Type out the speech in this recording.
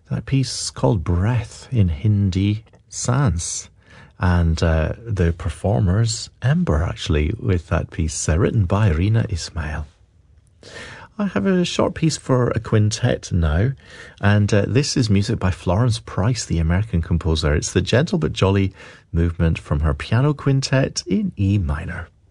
That piece called Breath in Hindi Sans. And the performers, Ember, actually, with that piece written by Rina Ismail. I have a short piece for a quintet now, and this is music by Florence Price, the American composer. It's the Gentle but Jolly movement from her piano quintet in E minor.